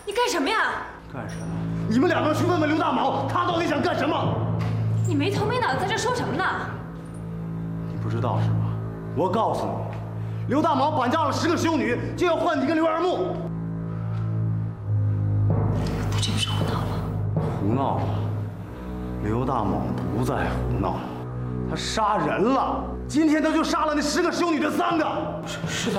你干什么呀？ 干什么？你们两个去问问刘大毛，他到底想干什么？ 你没头没脑的在这说什么呢？ 你不知道是吧？我告诉你，刘大毛绑架了10个修女，就要换你跟刘二木。 他这不是胡闹吗？ 胡闹了？刘大毛不再胡闹，他杀人了。今天他就杀了那10个修女的3个。 是的。